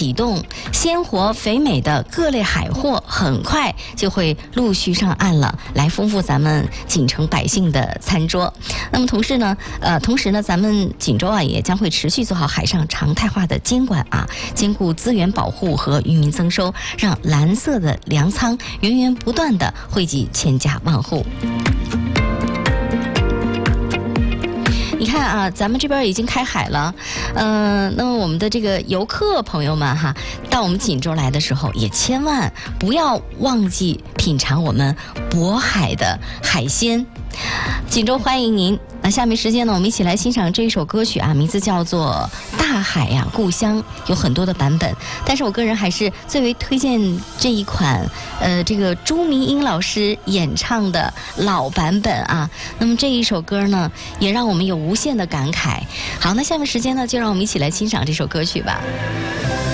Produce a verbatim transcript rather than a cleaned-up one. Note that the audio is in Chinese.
启动，鲜活肥美的各类海货很快就会陆续上岸了，来丰富咱们锦城百姓的餐桌。那么同时呢，呃，同时呢，咱们锦州啊也将会持续做好海上常态化的监管啊，兼顾资源保护和渔民增收，让蓝色的粮仓源源不断的惠及千家万户。你看啊，咱们这边已经开海了，嗯、呃，那么我们的这个游客朋友们哈，到我们锦州来的时候，也千万不要忘记品尝我们渤海的海鲜。锦州欢迎您。那下面时间呢，我们一起来欣赏这一首歌曲啊，名字叫做《大海呀、啊、故乡》，有很多的版本，但是我个人还是最为推荐这一款，呃，这个朱明英老师演唱的老版本啊。那么这一首歌呢，也让我们有无限的感慨。好，那下面时间呢，就让我们一起来欣赏这首歌曲吧。